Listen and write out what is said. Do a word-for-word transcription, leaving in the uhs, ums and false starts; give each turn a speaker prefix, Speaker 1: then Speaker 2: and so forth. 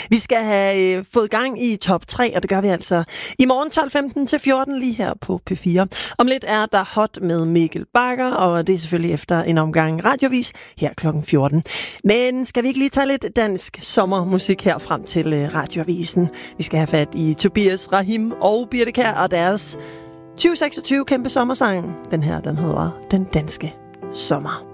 Speaker 1: Vi skal have øh, fået gang i top tre, og det gør vi altså i morgen tolv femten til fjorten lige her på P fire. Om lidt er der Hot med Mikkel Bagger, og det er selvfølgelig efter en omgang radiovis her klokken fjorten. Men skal vi ikke lige tage lidt dansk sommermusik her frem til øh, radioavisen? Vi skal have fat i Tobias Rahim og Birte Kjær og deres tyve seksogtyve kæmpe sommersang. Den her, den hedder Den Danske Sommer.